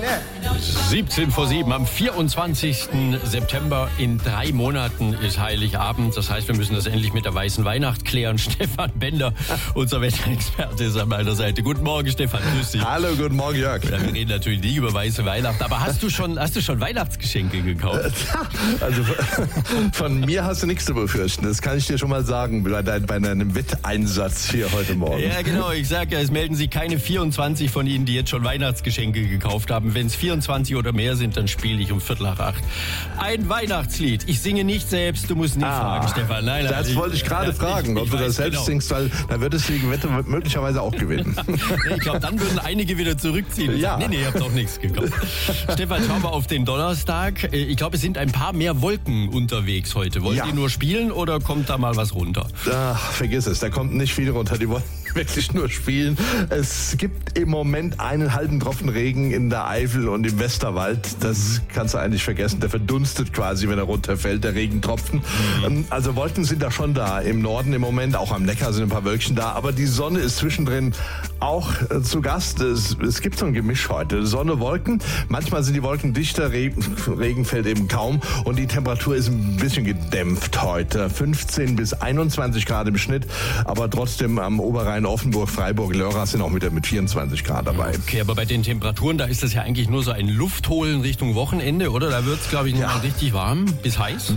17 vor 7 am 24. September. In 3 Monaten ist Heiligabend. Das heißt, wir müssen das endlich mit der weißen Weihnacht klären. Stefan Bender, unser Wetterexperte, ist an meiner Seite. Guten Morgen, Stefan. Grüß dich. Hallo, guten Morgen, Jörg. Ja, wir reden natürlich nie über weiße Weihnacht. Aber hast du schon Weihnachtsgeschenke gekauft? Also von mir hast du nichts zu befürchten. Das kann ich dir schon mal sagen bei deinem Wetteinsatz hier heute Morgen. Ja, genau. Ich sage ja, es melden sich keine 24 von Ihnen, die jetzt schon Weihnachtsgeschenke gekauft haben. Wenn es 24 oder mehr sind, dann spiele ich um 7:45 ein Weihnachtslied. Ich singe nicht selbst, du musst nicht fragen, Stefan. Nein, das wollte ich gerade fragen, ob du das selbst singst, weil dann würdest du die Wette möglicherweise auch gewinnen. Ich glaube, dann würden einige wieder zurückziehen. Ja. Nee, ihr habt doch nichts gekauft. Stefan, schauen wir auf den Donnerstag. Ich glaube, es sind ein paar mehr Wolken unterwegs heute. Wollen die nur spielen oder kommt da mal was runter? Ach, vergiss es, da kommt nicht viel runter. Die wollen wirklich nur spielen. Es gibt im Moment einen halben Tropfen Regen in der Eifel und im Westerwald. Das kannst du eigentlich vergessen. Der verdunstet quasi, wenn er runterfällt, der Regentropfen. Also Wolken sind da schon da. Im Norden im Moment, auch am Neckar sind ein paar Wölkchen da. Aber die Sonne ist zwischendrin auch zu Gast. Es gibt so ein Gemisch heute. Sonne, Wolken. Manchmal sind die Wolken dichter, Regen fällt eben kaum. Und die Temperatur ist ein bisschen gedämpft heute. 15 bis 21 Grad im Schnitt. Aber trotzdem am Oberrhein, Offenburg, Freiburg, Lörrach sind auch mit 24 Grad dabei. Okay, aber bei den Temperaturen, da ist das ja eigentlich nur so ein Luftholen Richtung Wochenende, oder? Da wird es, glaube ich, noch mal richtig warm bis heiß.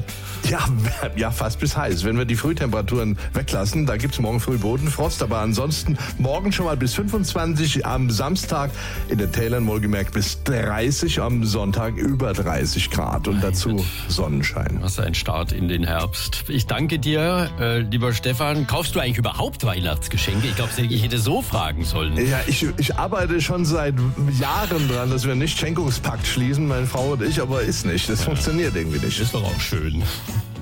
Ja, fast bis heiß. Wenn wir die Frühtemperaturen weglassen, da gibt's morgen früh Bodenfrost, aber ansonsten morgen schon mal bis 25, am Samstag in den Tälern wohlgemerkt bis 30, am Sonntag über 30 Grad und dazu Sonnenschein. Was ein Start in den Herbst. Ich danke dir, lieber Stefan. Kaufst du eigentlich überhaupt Weihnachtsgeschenke? Ich glaube, ich hätte so fragen sollen. Ja, ich arbeite schon seit Jahren dran, dass wir einen Nicht-Schenkungspakt schließen, meine Frau und ich, aber ist nicht. Das funktioniert irgendwie nicht. Ist doch auch schön.